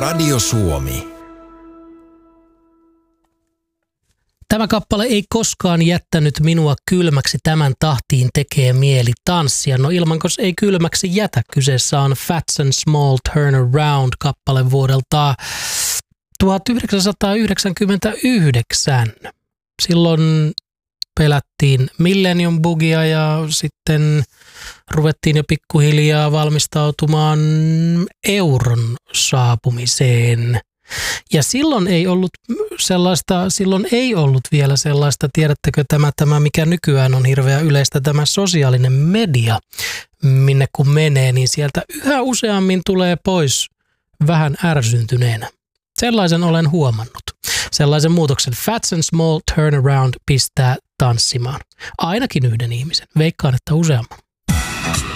Radio Suomi. Tämä kappale ei koskaan jättänyt minua kylmäksi, tämän tahtiin tekee mieli tanssia. No ilmankos ei kylmäksi jätä. Kyseessä on Fats and Small Turn Around kappale vuodelta 1999. Silloin pelättiin Millennium Buggea ja sitten ruvettiin jo pikkuhiljaa valmistautumaan euron saapumiseen. Ja silloin ei ollut vielä sellaista, tiedättekö tämä mikä nykyään on hirveän yleistä, tämä sosiaalinen media, minne kun menee, niin sieltä yhä useammin tulee pois vähän ärsyntyneenä. Sellaisen olen huomannut. Sellaisen muutoksen Fats and Small Turnaround pistää tanssimaan. Ainakin yhden ihmisen. Veikkaan, että useamman.